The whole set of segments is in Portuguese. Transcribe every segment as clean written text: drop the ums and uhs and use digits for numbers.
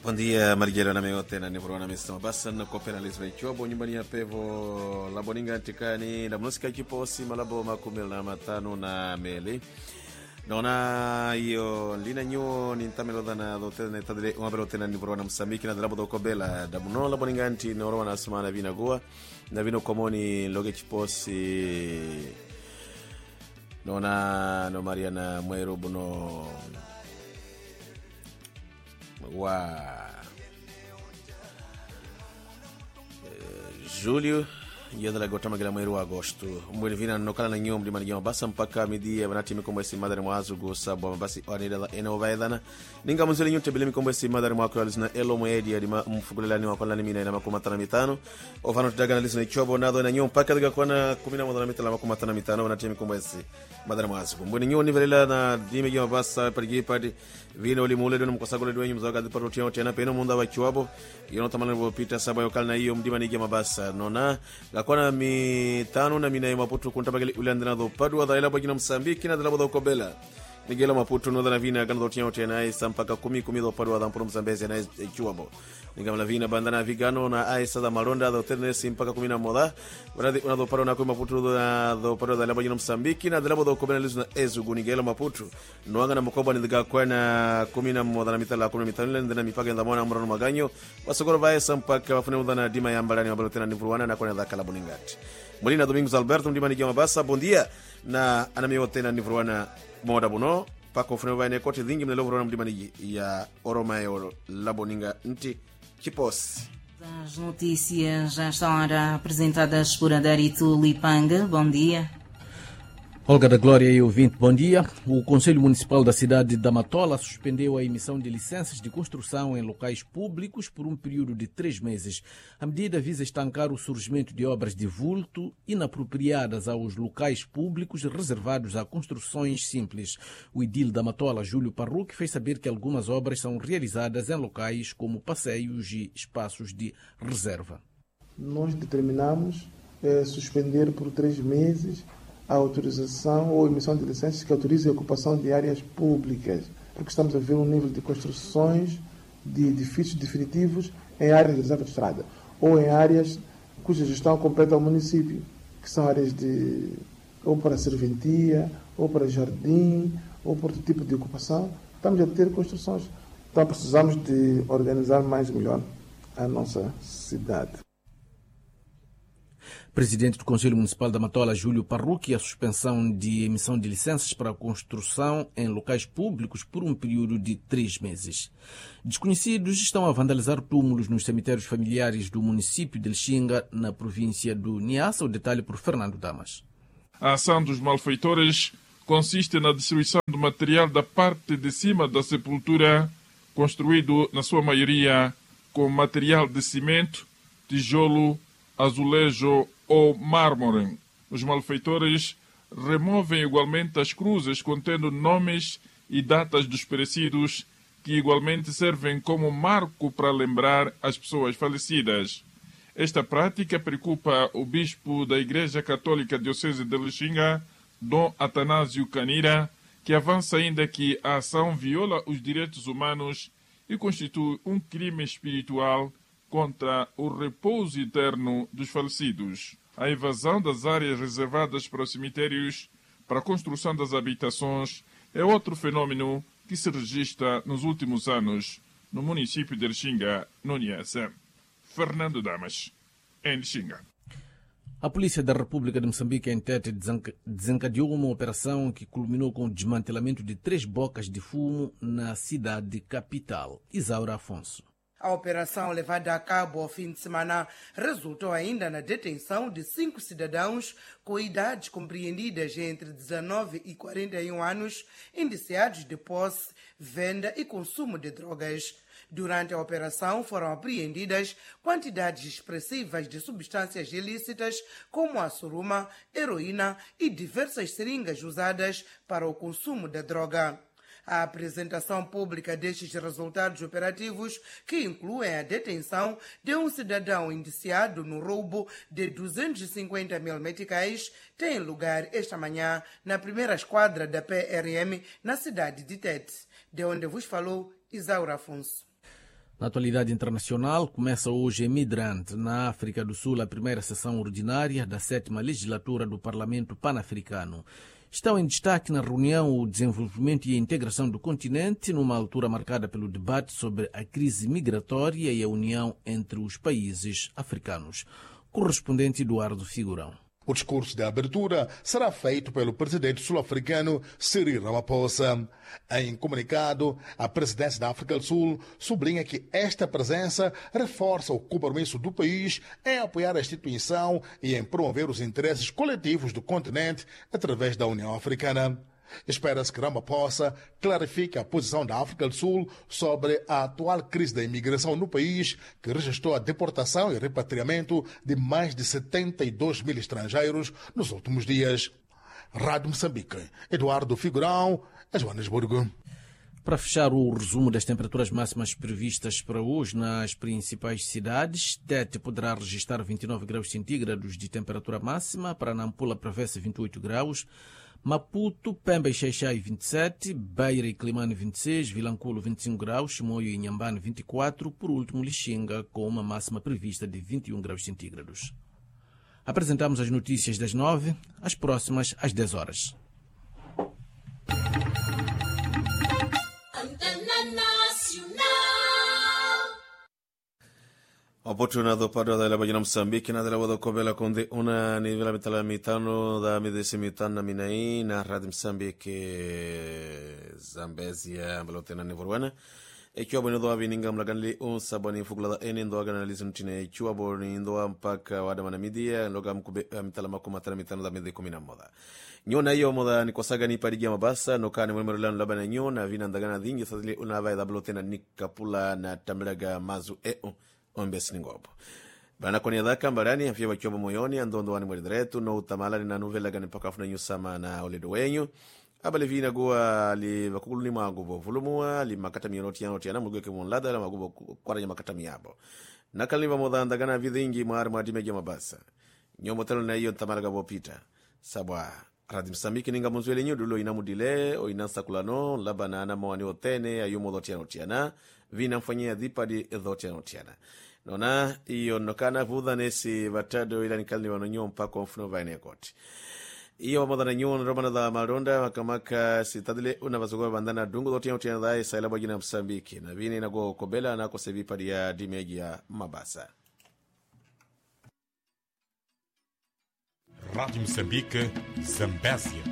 Bom dia, Marguerite na meyote na nivro na mista mabasa na kopena lisbon chobo nyumbani ya pevo laboninga tikani na mnusika kiposi malabo makumil na matano na meli. Nona io lina nyo ni ntameloda na dote na tadre umabelote na nivro na Msambiki na dalabo do kobela da muno laboninga anti na oroma na semana vina goa na vino komoni loge kiposi nona no Mariana Mwero buno wa Julho ia da gota magala mwezi wa Agosto mwelivina nokala na nyom di manigema basa mpaka midi banati mikombo esi madare mwazu go sabo basi wanida eno vaidana ninga muzeli nyote bile mikombo esi madare mwako alisna elo mwedi ya mfugulela ni wakala ni mina ina makoma tana mitano ofano tudaga na lisna chobo nado na nyom mpaka daga kwana 11 mitala makoma tana mitano banati mikombo esi madare mwazu mboni nyo ni velela na dime gema basa parigi padi vino limule dono mkosagole dwenye mzaga diparotio tena peno munda wa chiwabo yono tamana vopita saba yokala na iyo mdima nigema basa nona gakwana mitano na mina maputo kuntabagele ulandana do padwa da ila bagina Msambiki na dalabo do kobela nigela maputo no da vina gana do tinyo tena isa mpaka 10 do padwa da mporo Mzambezi na chiwabo nigama vina bandana vigano na aisa da maronda do tenesi mpaka 11 una do padwa na kwa maputo do padwa da ila bagina Msambiki na dalabo do kobela lizo na ezugu nigela maputo no anga na mkoba niga kwa na 11 na mitala 15 ndana mipaka ndamona mrono maganyo wasogoro vaesa mpaka wafune mudana dima ya mbalani mabalo tena nivuruana na kwa dhaka la boningati Molina Domingos Alberto mdima nigema basa bondia na anamiyo tena nivuruana moda buno pako wafune vaene kote dhingi mnelo vuruana mdima nigi ya Oromayo Laboninga nti Kiposi. As notícias já estão apresentadas por Adarito Lipanga. Bom dia. Olga da Glória e ouvinte, bom dia. O Conselho Municipal da cidade de Matola suspendeu a emissão de licenças de construção em locais públicos por um período de 3 meses. A medida visa estancar o surgimento de obras de vulto inapropriadas aos locais públicos reservados a construções simples. O edil da Matola, Júlio Parruque, fez saber que algumas obras são realizadas em locais como passeios e espaços de reserva. Nós determinamos suspender por 3 meses a autorização ou emissão de licenças que autorizem a ocupação de áreas públicas, porque estamos a ver um nível de construções de edifícios definitivos em áreas de reserva de estrada ou em áreas cuja gestão compete ao município, que são áreas ou para serventia, ou para jardim, ou por outro tipo de ocupação. Estamos a ter construções. Então precisamos de organizar mais e melhor a nossa cidade. Presidente do Conselho Municipal da Matola, Júlio Parruque, a suspensão de emissão de licenças para a construção em locais públicos por um período de 3 meses. Desconhecidos estão a vandalizar túmulos nos cemitérios familiares do município de Lixinga, na província do Niassa. O detalhe por Fernando Damas. A ação dos malfeitores consiste na destruição do material da parte de cima da sepultura, construído, na sua maioria, com material de cimento, tijolo, azulejo ou mármore. Os malfeitores removem igualmente as cruzes contendo nomes e datas dos perecidos, que igualmente servem como marco para lembrar as pessoas falecidas. Esta prática preocupa o bispo da Igreja Católica Diocese de Lixinga, Dom Atanásio Canira, que avança ainda que a ação viola os direitos humanos e constitui um crime espiritual contra o repouso eterno dos falecidos. A invasão das áreas reservadas para os cemitérios para a construção das habitações é outro fenômeno que se registra nos últimos anos no município de Lixinga, no Niassa. Fernando Damas, em Lixinga. A Polícia da República de Moçambique, em Tete, desencadeou uma operação que culminou com o desmantelamento de 3 bocas de fumo na cidade capital. Isaura Afonso. A operação levada a cabo ao fim de semana resultou ainda na detenção de 5 cidadãos com idades compreendidas entre 19 e 41 anos, indiciados de posse, venda e consumo de drogas. Durante a operação foram apreendidas quantidades expressivas de substâncias ilícitas como a suruma, heroína e diversas seringas usadas para o consumo da droga. A apresentação pública destes resultados operativos, que incluem a detenção de um cidadão indiciado no roubo de 250 mil meticais, tem lugar esta manhã na primeira esquadra da PRM na cidade de Tete, de onde vos falou Isaura Afonso. Na atualidade internacional, começa hoje em Midrand, na África do Sul, a primeira sessão ordinária da 7ª legislatura do Parlamento Pan-Africano. Estão em destaque na reunião o desenvolvimento e a integração do continente, numa altura marcada pelo debate sobre a crise migratória e a união entre os países africanos. Correspondente Eduardo Figurão. O discurso de abertura será feito pelo presidente sul-africano Cyril Ramaphosa. Em comunicado, a presidência da África do Sul sublinha que esta presença reforça o compromisso do país em apoiar a instituição e em promover os interesses coletivos do continente através da União Africana. Espera-se que Ramaphosa clarifique a posição da África do Sul sobre a atual crise da imigração no país, que registrou a deportação e repatriamento de mais de 72 mil estrangeiros nos últimos dias. Rádio Moçambique, Eduardo Figurão, Joanesburgo. Para fechar o resumo das temperaturas máximas previstas para hoje nas principais cidades, Tete poderá registrar 29 graus centígrados de temperatura máxima, para Nampula prevê-se 28 graus, Maputo, Pemba e Xaixai 27, Beira e Climane 26, Vilanculo 25 graus, Chimoio e Inhambane 24, por último Lixinga com uma máxima prevista de 21 graus centígrados. Apresentamos as notícias das 9, as próximas às 10 horas. Oportunado para da labajina Moçambique na dela kobela konde una nivela mitala mitano da midesi mitana minai na Rádio Moçambique Zambésia balotena nevorwana ikiwa bwana ndo avininga mlaganli sabani fugla ene ndo aganalizi ntine ikiwa bwana ndo mpaka wada mana media ndoga mkube mitala makumatana mitano da midesi 11 nyona hiyo moda ni kosaga ni padigia mabasa no kane mwemero lano labana nyona vina ndagana dhingi sadili unava da balotena nikapula na tamlaga mazu ombesi ningobo bana kwenye dhaka mbarani afya wakiwa moyoni andondo wani mweli dretu no utamala ni nanuvela gani paka afuna nyusama na oledo wenyu abale vina guwa li vakukulu ni magubo vulumua li makata miyonoti ya na mulgueke mwonlada la magubo kwa makata miyabo nakali wa modha andagana vidhingi mwari mwadimegi mabasa nyomo telo na iyo ntamala gabo pita sabwa Rádio Moçambique ninga muzwele nyu dulo inamudile o inansa kulano labana na mawani otene ayumo dhotiana vina mfanyia dhipadi dhotiana nona iyo nokana vudha nesi vatado ila nikali wanonyo mpako mfuno vaine koti iyo wamoda na nyu nromana dha maronda wakamaka sitadile unavazogwa bandana dungu dhotiana dhae sailabo jina Moçambique na vina inago kobela na kose vipadi ya dimegi ya mabasa. Rádio Moçambique, Zambésia.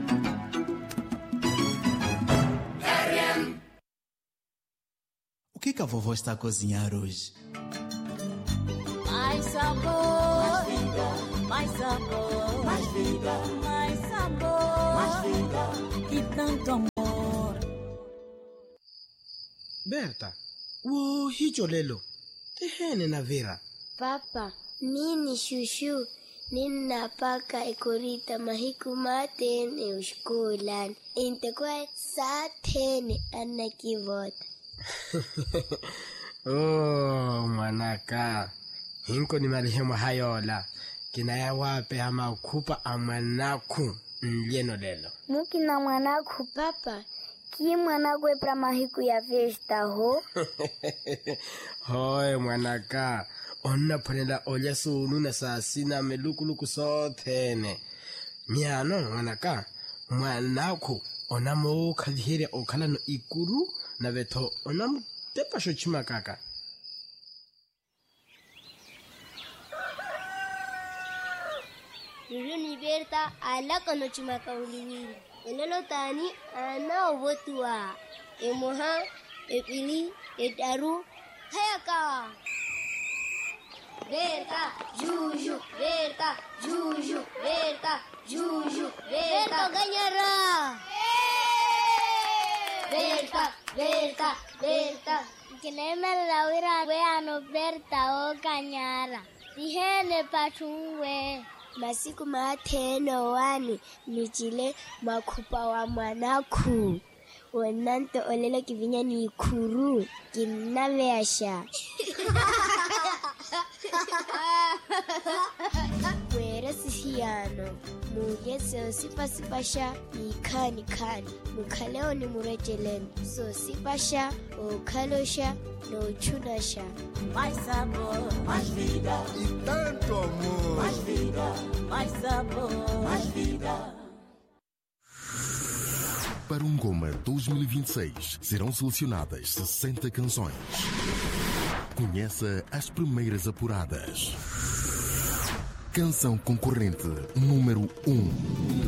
O que a vovó está a cozinhar hoje? Mais sabor, mais vida, mais sabor, mais vida, mais sabor, mais vida e tanto amor. Berta, hicho lelo, tehene na Vera. Papa, nini shushu? Ninapaka ikurita mahiku matene ushkulan. Intekwa satene anakivota. Oh, manaka. Hinko ni marehemu hayola. Kinaya wape hama ukupa amanaku nlieno lelo. Mukina mwanaku papa. Ki mwanaku pra mahiku ya festa ho? Hoi mwanaka. Onna panela olya sunu na sasina melukuluku sothene. Miano mwanaka. Mwanaku onamo kadhire okala no ikuru na veto onamo tepa shochima kaka. Nuruni Berta alaka no chimaka uliwili. Elelo tani ana ovotua. Emoha, epili, etaru, hayaka. Berta, Juju, Berta, Juju, Berta, Juju, Berta ganhará. Berta, Berta, Berta. Kilema lawira we ano Berta o ganhara. Dihene pachunwe. Masiku mateno wani nichile makupa wa mwanaku. Wananto olela kivinya ni kuru kinaveasha. Wera sisiano Yeso sipasipasha ikani kani. Mukhaleo ni murejeleni. So sipasha ukhalosha no chunasha. Mais sabor, mais vida. E tanto amor. Mais vida, mais sabor, mais vida. Para um Goma 2026 serão selecionadas 60 canções. Conheça as primeiras apuradas. Canção concorrente número 1.